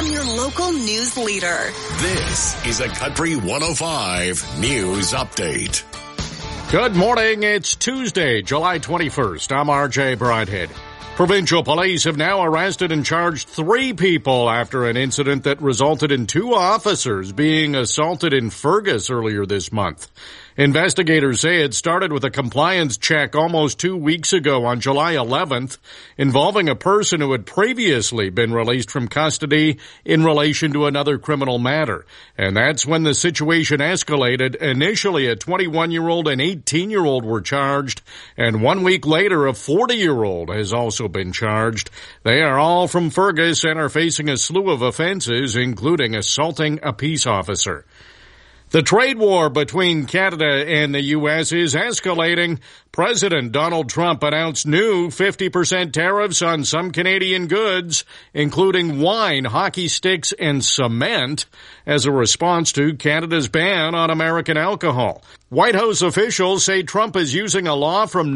from your local news leader. This is a Country 105 News Update. Good morning. It's Tuesday, July 21st. I'm RJ Bridhead. Provincial police have now arrested and charged 3 people after an incident that resulted in 2 officers being assaulted in Fergus earlier this month. Investigators say it started with a compliance check almost 2 weeks ago on July 11th, involving a person who had previously been released from custody in relation to another criminal matter. And that's when the situation escalated. Initially, a 21-year-old and 18-year-old were charged, and 1 week later, a 40-year-old has also been charged. They are all from Fergus and are facing a slew of offenses, including assaulting a peace officer. The trade war between Canada and the U.S. is escalating. President Donald Trump announced new 50% tariffs on some Canadian goods, including wine, hockey sticks, and cement, as a response to Canada's ban on American alcohol. White House officials say Trump is using a law from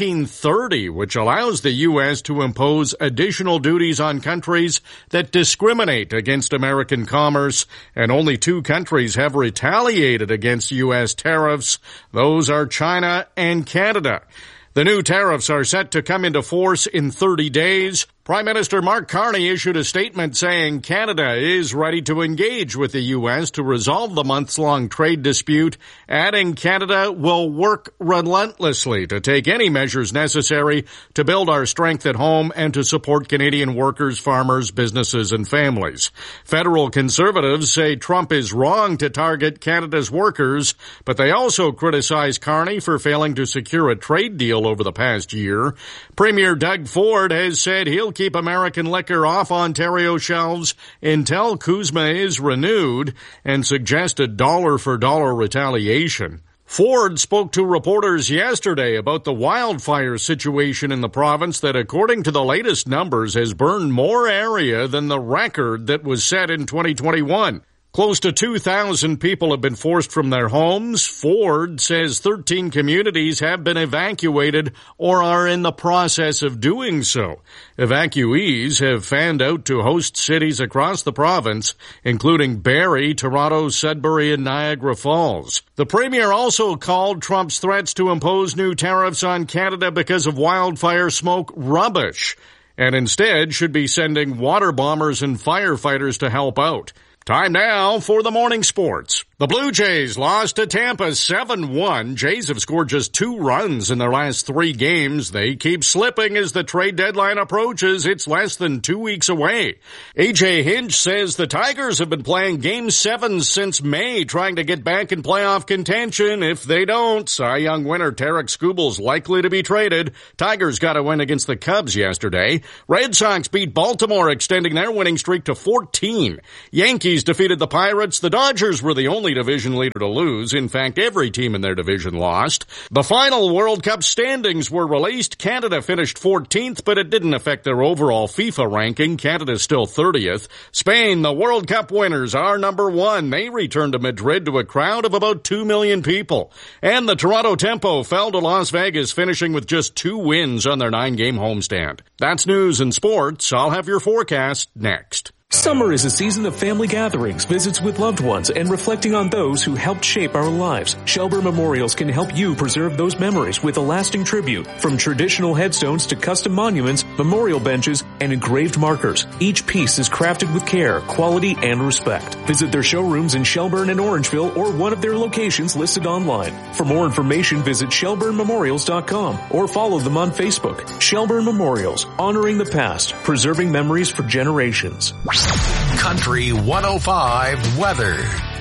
1930, which allows the U.S. to impose additional duties on countries that discriminate against American commerce, and only 2 countries have retaliated against U.S. tariffs. Those are China and Canada. The new tariffs are set to come into force in 30 days. Prime Minister Mark Carney issued a statement saying Canada is ready to engage with the U.S. to resolve the months-long trade dispute, adding Canada will work relentlessly to take any measures necessary to build our strength at home and to support Canadian workers, farmers, businesses, and families. Federal Conservatives say Trump is wrong to target Canada's workers, but they also criticize Carney for failing to secure a trade deal over the past year. Premier Doug Ford has said he'll keep American liquor off Ontario shelves until CUSMA is renewed, and suggested dollar-for-dollar retaliation. Ford spoke to reporters yesterday about the wildfire situation in the province that, according to the latest numbers, has burned more area than the record that was set in 2021. Close to 2,000 people have been forced from their homes. Ford says 13 communities have been evacuated or are in the process of doing so. Evacuees have fanned out to host cities across the province, including Barrie, Toronto, Sudbury, and Niagara Falls. The Premier also called Trump's threats to impose new tariffs on Canada because of wildfire smoke rubbish, and instead should be sending water bombers and firefighters to help out. Time now for the morning sports. The Blue Jays lost to Tampa 7-1. Jays have scored just 2 runs in their last 3 games. They keep slipping as the trade deadline approaches. It's less than 2 weeks away. A.J. Hinch says the Tigers have been playing Game 7 since May, trying to get back in playoff contention. If they don't, Cy Young winner Tarek Skubal's likely to be traded. Tigers got a win against the Cubs yesterday. Red Sox beat Baltimore, extending their winning streak to 14. Yankees defeated the Pirates. The Dodgers were the only division leader to lose. In fact, every team in their division lost. The final World Cup standings were released. Canada finished 14th, but it didn't affect their overall FIFA ranking. Canada's still 30th. Spain, the World Cup winners, are number 1. They returned to Madrid to a crowd of about 2 million people. And the Toronto Tempo fell to Las Vegas, finishing with just 2 wins on their 9-game homestand. That's news and sports. I'll have your forecast next. Summer is a season of family gatherings, visits with loved ones, and reflecting on those who helped shape our lives. Shelburne Memorials can help you preserve those memories with a lasting tribute. From traditional headstones to custom monuments, memorial benches, and engraved markers, each piece is crafted with care, quality, and respect. Visit their showrooms in Shelburne and Orangeville or one of their locations listed online. For more information, visit shelburnememorials.com or follow them on Facebook. Shelburne Memorials, honoring the past, preserving memories for generations. Country 105 weather.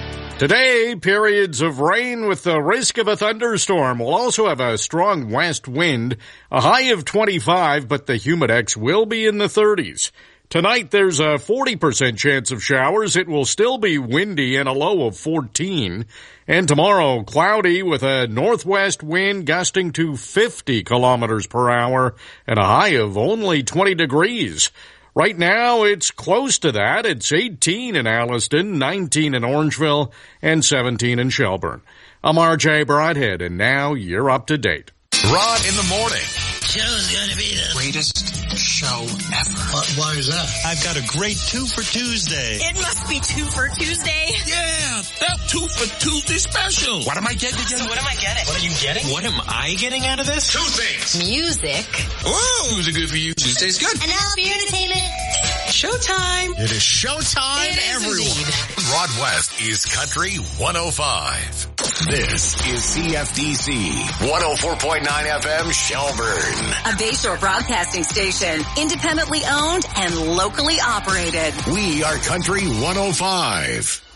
Today, periods of rain with the risk of a thunderstorm. We'll also have a strong west wind, a high of 25, but the humidex will be in the 30s. Tonight, there's a 40% chance of showers. It will still be windy and a low of 14. And tomorrow, cloudy with a northwest wind gusting to 50 kilometers per hour and a high of only 20 degrees. Right now, it's close to that. It's 18 in Alliston, 19 in Orangeville, and 17 in Shelburne. I'm RJ Bridhead, and now you're up to date. Rod in the morning. show's going to be the greatest show ever. Why is that? I've got a great 2 for Tuesday. It must be 2 for Tuesday. Yeah, that 2 for Tuesday special. What am I getting again? What am I getting? What are you getting? What am I getting out of this? 2 things. Music. Oh, music good for you. Tuesday's good. And now for your entertainment. Showtime. It is showtime, It is everyone. indeed. Broad West is Country 105. This is CFDC 104.9 FM Shelburne. A Bayshore broadcasting station, independently owned and locally operated. We are Country 105.